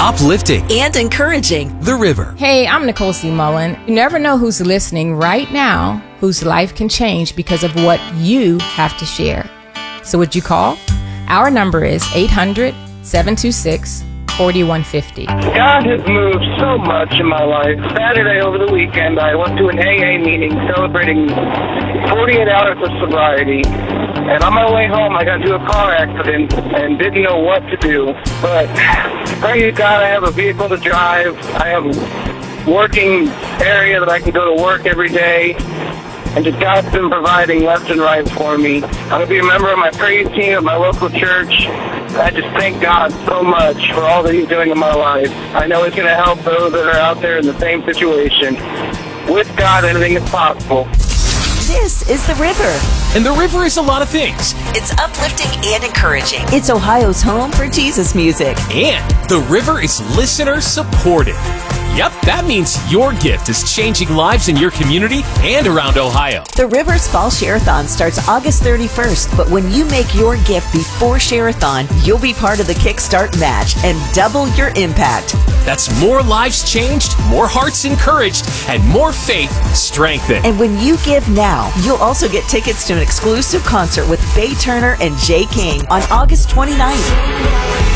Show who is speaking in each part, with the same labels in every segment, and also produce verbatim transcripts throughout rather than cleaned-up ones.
Speaker 1: uplifting,
Speaker 2: and encouraging.
Speaker 1: The River.
Speaker 3: Hey, I'm Nicole C. Mullen. You never know who's listening right now whose life can change because of what you have to share. So would you call? Our number is eight hundred, seven two six, four one five zero.
Speaker 4: God has moved so much in my life. Saturday over the weekend, I went to an A A meeting celebrating forty-eight hours of sobriety. And on my way home, I got into a car accident and didn't know what to do. But praise God, I have a vehicle to drive. I have a working area that I can go to work every day. And just God's been providing left and right for me. I'm going to be a member of my praise team at my local church. I just thank God so much for all that He's doing in my life. I know He's going to help those that are out there in the same situation. With God, anything is possible.
Speaker 2: This is The River.
Speaker 1: And The River is a lot of things.
Speaker 2: It's uplifting and encouraging. It's Ohio's home for Jesus music.
Speaker 1: And The River is listener supported. Yep, that means your gift is changing lives in your community and around Ohio.
Speaker 2: The River's Fall Share-a-thon starts August thirty-first, but when you make your gift before Share-a-thon, you'll be part of the Kickstart match and double your impact.
Speaker 1: That's more lives changed, more hearts encouraged, and more faith strengthened.
Speaker 2: And when you give now, you'll also get tickets to an exclusive concert with Bay Turner and Jay King on August twenty-ninth.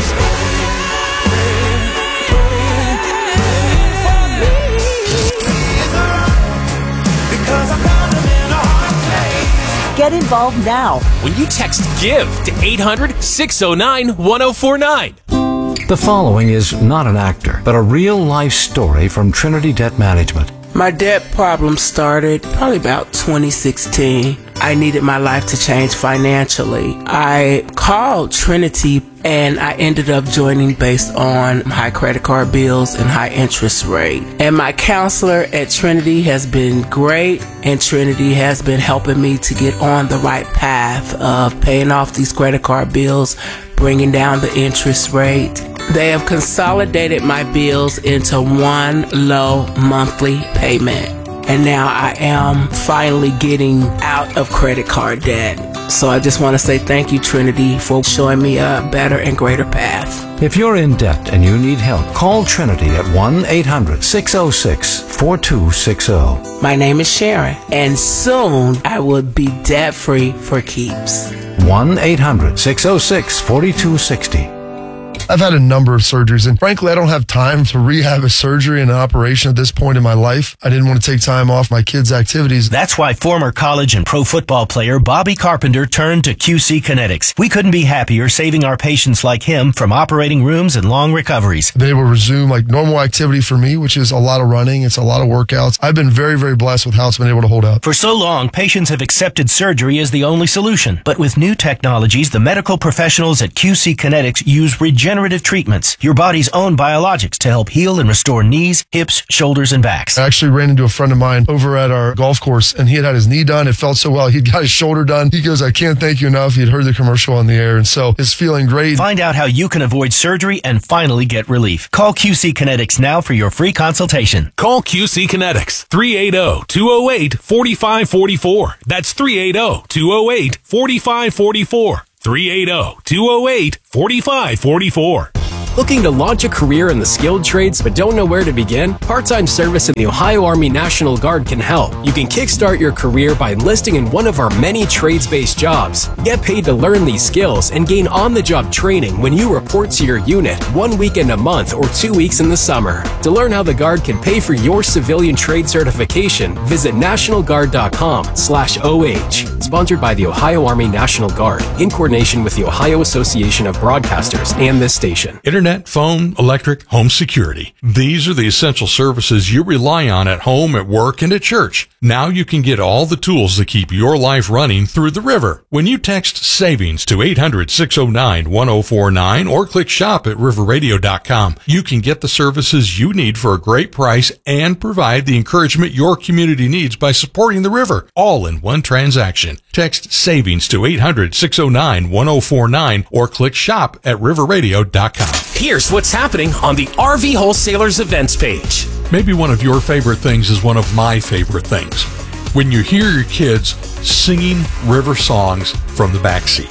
Speaker 2: Get involved now
Speaker 1: when you text GIVE to eight hundred, six oh nine, one oh four nine.
Speaker 5: The following is not an actor, but a real-life story from Trinity Debt Management.
Speaker 6: My debt problem started probably about twenty sixteen. I needed my life to change financially. I called Trinity and I ended up joining based on high credit card bills and high interest rate. And my counselor at Trinity has been great, and Trinity has been helping me to get on the right path of paying off these credit card bills, bringing down the interest rate. They have consolidated my bills into one low monthly payment. And now I am finally getting out of credit card debt. So I just want to say thank you, Trinity, for showing me a better and greater path.
Speaker 5: If you're in debt and you need help, call Trinity at one eight hundred, six oh six, four two six oh.
Speaker 6: My name is Sharon, and soon I will be debt-free for keeps.
Speaker 5: one eight hundred, six oh six, four two six oh.
Speaker 7: I've had a number of surgeries, and frankly, I don't have time to rehab a surgery and an operation at this point in my life. I didn't want to take time off my kids' activities.
Speaker 8: That's why former college and pro football player Bobby Carpenter turned to Q C Kinetics. We couldn't be happier saving our patients like him from operating rooms and long recoveries.
Speaker 7: I've been able to resume like normal activity for me, which is a lot of running. It's a lot of workouts. I've been very, very blessed with how it's been able to hold up.
Speaker 8: For so long, patients have accepted surgery as the only solution. But with new technologies, the medical professionals at Q C Kinetics use regenerative treatments, your body's own biologics, to help heal and restore knees, hips, shoulders, and backs.
Speaker 7: I actually ran into a friend of mine over at our golf course, and he had had his knee done. It felt so well. He'd got his shoulder done. He goes, I can't thank you enough. He'd heard the commercial on the air, and so it's feeling great.
Speaker 8: Find out how you can avoid surgery and finally get relief. Call Q C Kinetics now for your free consultation.
Speaker 1: Call Q C Kinetics, three eight zero, two oh eight, four five four four. That's three eight zero, two oh eight, four five four four. three eight zero, two oh eight, four five four four. Looking to launch a career in the skilled trades but don't know where to begin? Part-time service in the Ohio Army National Guard can help. You can kickstart your career by enlisting in one of our many trades-based jobs. Get paid to learn these skills and gain on-the-job training when you report to your unit one weekend a month or two weeks in the summer. To learn how the Guard can pay for your civilian trade certification, visit national guard dot com slash O H. Sponsored by the Ohio Army National Guard in coordination with the Ohio Association of Broadcasters and this station.
Speaker 9: Internet, phone, electric, home security. These are the essential services you rely on at home, at work, and at church. Now you can get all the tools that keep your life running through the river. When you text SAVINGS to eight hundred, six oh nine, one oh four nine or click shop at river radio dot com, you can get the services you need for a great price and provide the encouragement your community needs by supporting the river, all in one transaction. Text SAVINGS to eight hundred, six oh nine, one oh four nine or click shop at river radio dot com.
Speaker 1: Here's what's happening on the R V Wholesalers events page.
Speaker 9: Maybe one of your favorite things is one of my favorite things. When you hear your kids singing river songs from the backseat.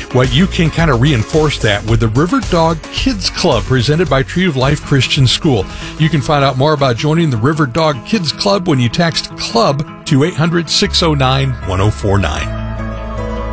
Speaker 9: Well, you can kind of reinforce that with the River Dog Kids Club presented by Tree of Life Christian School. You can find out more about joining the River Dog Kids Club when you text CLUB to eight hundred, six oh nine, one oh four nine.